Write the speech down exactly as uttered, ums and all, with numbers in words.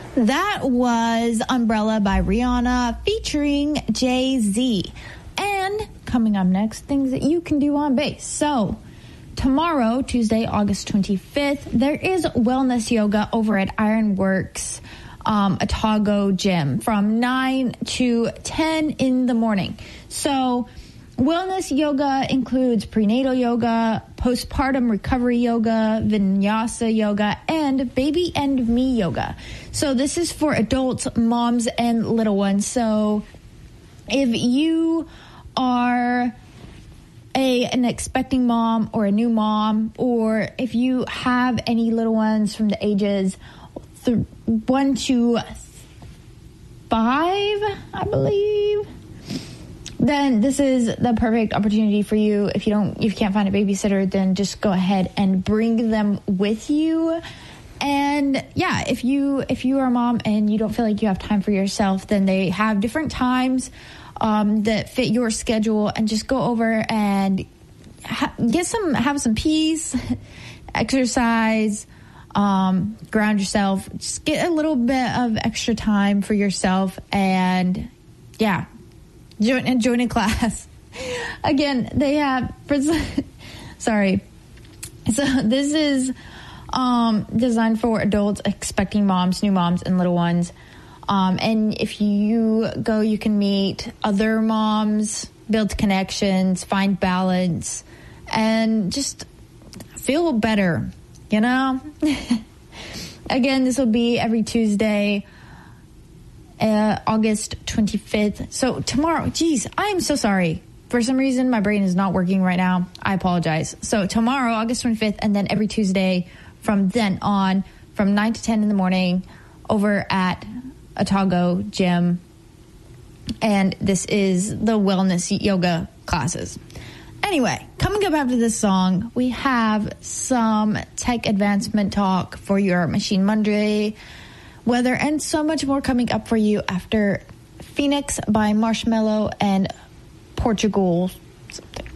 That was Umbrella by Rihanna featuring Jay-Z. And coming up next, things that you can do on base. So tomorrow, Tuesday, August twenty-fifth, there is wellness yoga over at Ironworks um, Otago Gym from nine to ten in the morning. So wellness yoga includes prenatal yoga, postpartum recovery yoga, vinyasa yoga, and baby and me yoga. So this is for adults, moms, and little ones. So if you are a an expecting mom or a new mom, or if you have any little ones from the ages th- one to five, I believe, then this is the perfect opportunity for you. If you don't, if you can't find a babysitter, then just go ahead and bring them with you. And yeah, if you if you are a mom and you don't feel like you have time for yourself, then they have different times um, that fit your schedule, and just go over and ha- get some have some peace, exercise, um, ground yourself, just get a little bit of extra time for yourself, and yeah. Join and join a class. Again, they have, sorry. So this is um, designed for adults, expecting moms, new moms, and little ones. Um, and if you go, you can meet other moms, build connections, find balance, and just feel better, you know? Again, this will be every Tuesday. Uh, August twenty-fifth. So tomorrow, geez, I'm so sorry. For some reason, my brain is not working right now. I apologize. So tomorrow, August twenty-fifth, and then every Tuesday from then on, from nine to ten in the morning, over at Otago Gym. And this is the wellness yoga classes. Anyway, coming up after this song, we have some tech advancement talk for your Machine Monday weather, and so much more coming up for you after Phoenix by Marshmello and Portugal something.